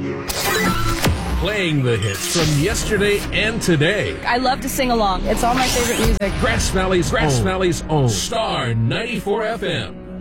Playing the hits from yesterday and today. I love to sing along. It's all my favorite music. Grass Valley's own Star 94 FM.